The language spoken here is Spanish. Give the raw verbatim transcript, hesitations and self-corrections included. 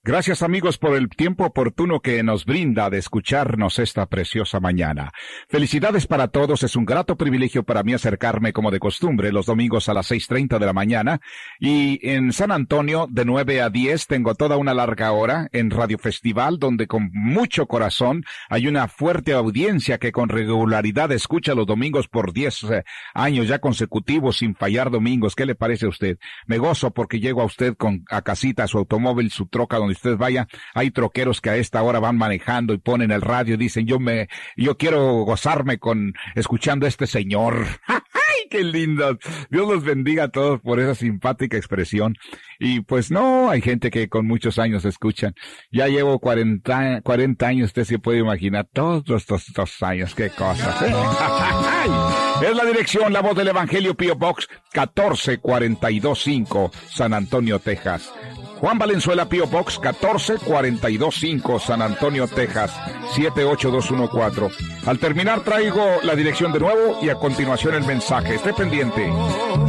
Gracias amigos por el tiempo oportuno que nos brinda de escucharnos esta preciosa mañana. Felicidades para todos, es un grato privilegio para mí acercarme como de costumbre los domingos a las seis treinta de la mañana y en San Antonio de nueve a diez tengo toda una larga hora en Radio Festival donde con mucho corazón hay una fuerte audiencia que con regularidad escucha los domingos por diez eh, años ya consecutivos sin fallar domingos. ¿Qué le parece a usted? Me gozo porque llego a usted con a casita, su automóvil, su troca, donde usted vaya. Hay troqueros que a esta hora van manejando y ponen el radio y dicen, yo me, yo quiero gozarme con, escuchando a este señor. ¡Ay, qué lindo! Dios los bendiga a todos por esa simpática expresión. Y pues no, hay gente que con muchos años escuchan. Ya llevo cuarenta, cuarenta años, usted se puede imaginar todos estos, estos años, qué cosas, ¿eh? Es la dirección, la voz del Evangelio, P O Box catorce cuarenta y dos cinco, San Antonio, Texas. Juan Valenzuela, P O Box catorce cuarenta y dos cinco, San Antonio, Texas, siete ocho dos uno cuatro. Al terminar traigo la dirección de nuevo y a continuación el mensaje. Esté pendiente.